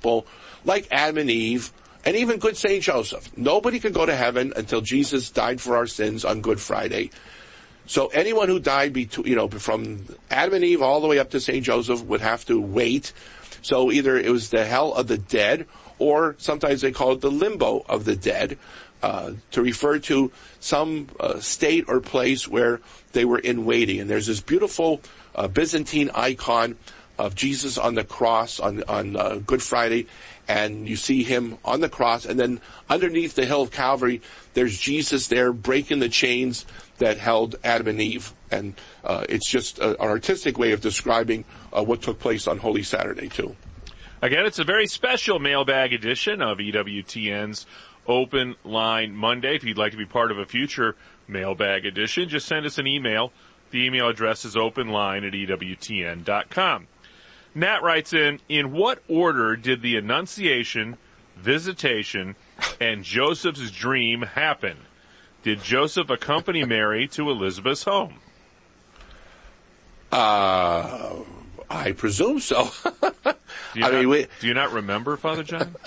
people like Adam and Eve, and even good Saint Joseph. Nobody could go to heaven until Jesus died for our sins on Good Friday. So anyone who died from Adam and Eve all the way up to Saint Joseph would have to wait. So either it was the hell of the dead, or sometimes they call it the limbo of the dead, to refer to some state or place where they were in waiting. And there's this beautiful Byzantine icon of Jesus on the cross on Good Friday, and you see him on the cross, and then underneath the hill of Calvary, there's Jesus there breaking the chains that held Adam and Eve. And it's just an artistic way of describing what took place on Holy Saturday, too. Again, it's a very special mailbag edition of EWTN's Open Line Monday. If you'd like to be part of a future mailbag edition, just send us an email. The email address is openline@EWTN.com. Nat writes in what order did the Annunciation, Visitation, and Joseph's dream happen? Did Joseph accompany Mary to Elizabeth's home? I presume so. Do you not remember, Father John?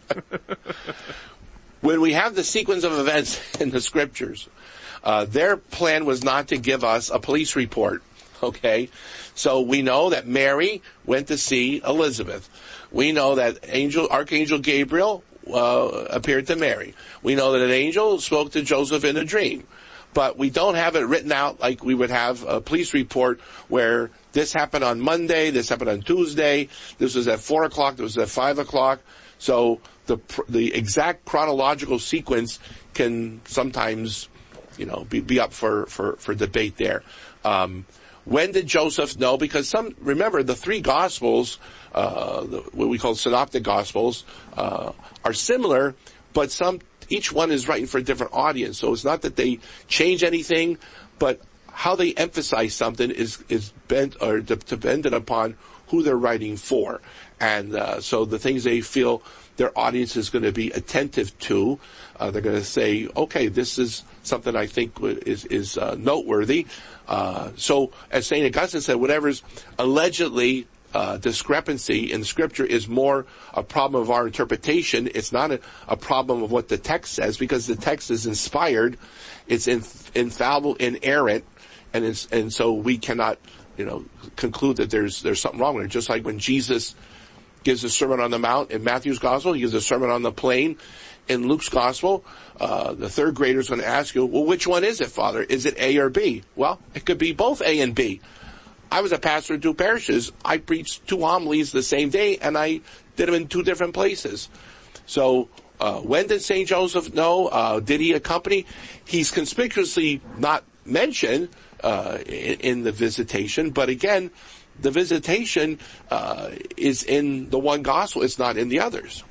When we have the sequence of events in the scriptures, their plan was not to give us a police report. Okay, so we know that Mary went to see Elizabeth. We know that Archangel Gabriel appeared to Mary. We know that an angel spoke to Joseph in a dream. But we don't have it written out like we would have a police report where this happened on Monday, this happened on Tuesday, this was at 4 o'clock, this was at 5 o'clock. So the exact chronological sequence can sometimes, be up for debate there. When did Joseph know? Because remember, the three Gospels, what we call Synoptic Gospels, are similar, but each one is writing for a different audience. So it's not that they change anything, but how they emphasize something is bent or dependent upon who they're writing for. And so the things they feel their audience is going to be attentive to, they're going to say, okay, this is something I think is noteworthy. So as St. Augustine said, whatever's allegedly discrepancy in Scripture is more a problem of our interpretation. It's not a problem of what the text says, because the text is inspired, it's infallible, inerrant, and so we cannot, conclude that there's something wrong with it. Just like when Jesus gives a Sermon on the Mount in Matthew's Gospel, he gives a Sermon on the Plain in Luke's Gospel. The third grader's going to ask you, well, which one is it, Father? Is it A or B? Well, it could be both A and B. I was a pastor in two parishes. I preached two homilies the same day, and I did them in two different places. So, when did St. Joseph know? Did he accompany? He's conspicuously not mentioned in the Visitation, but again, the Visitation is in the one Gospel. It's not in the others.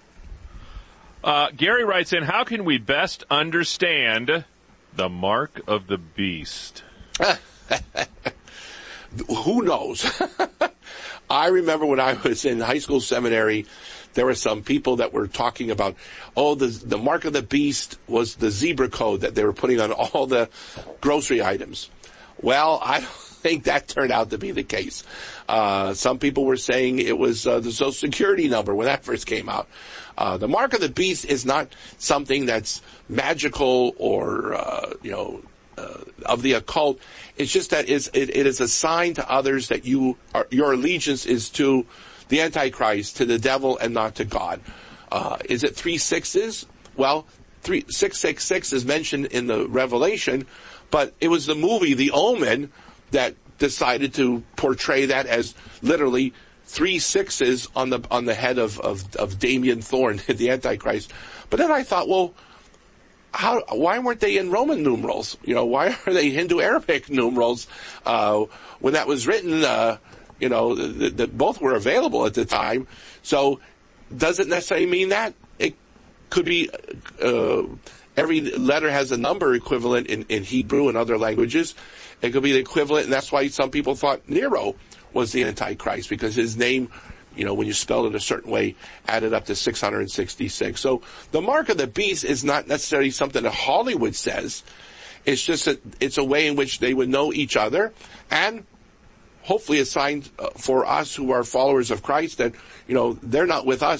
Gary writes in, how can we best understand the mark of the beast? Who knows? I remember when I was in high school seminary, there were some people that were talking about, the mark of the beast was the zebra code that they were putting on all the grocery items. Well, I don't think that turned out to be the case. Some people were saying it was the Social Security number when that first came out. The mark of the beast is not something that's magical or, of the occult. It's just that it is a sign to others that your allegiance is to the Antichrist, to the devil, and not to God. Is it 3 6s? Well, 666 is mentioned in the Revelation, but it was the movie The Omen that decided to portray that as literally 3 6s on the head of Damien Thorne, the Antichrist. But then I thought, well, why weren't they in Roman numerals? Why are they Hindu-Arabic numerals? When that was written, that both were available at the time. So does it necessarily mean that? It could be, every letter has a number equivalent in Hebrew and other languages. It could be the equivalent, and that's why some people thought Nero was the Antichrist, because his name, when you spell it a certain way, added up to 666. So the mark of the beast is not necessarily something that Hollywood says. It's just it's a way in which they would know each other, and hopefully a sign for us who are followers of Christ that, they're not with us,